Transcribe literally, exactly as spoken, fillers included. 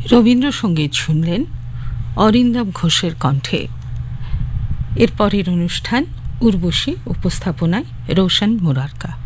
রবীন্দ্রসঙ্গীত শুনলেন অরিন্দম ঘোষের কণ্ঠে। এরপরের অনুষ্ঠান উর্বশী, উপস্থাপনায় রোশন মুরারকা।